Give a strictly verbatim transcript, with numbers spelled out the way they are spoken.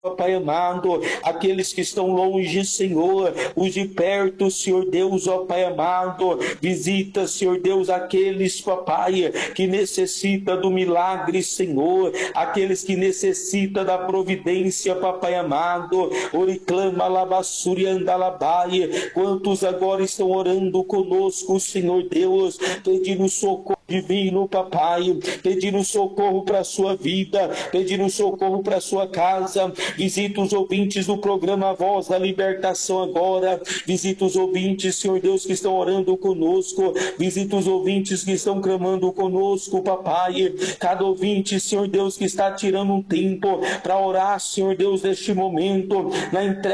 Pai amado, aqueles que estão longe, Senhor, os de perto, Senhor Deus, ó Pai amado, visita, Senhor Deus, aqueles, papai, que necessita do milagre, Senhor, aqueles que necessita da providência, papai amado, oriclama labassuri andalabai, quantos agora estão orando conosco, Senhor Deus, pedindo socorro divino, papai, pedindo socorro para a sua vida, pedindo socorro para a sua casa. Visita os ouvintes do programa Voz da Libertação agora, visita os ouvintes, Senhor Deus, que estão orando conosco, visita os ouvintes que estão clamando conosco, papai, cada ouvinte, Senhor Deus, que está tirando um tempo para orar, Senhor Deus, neste momento, na entrega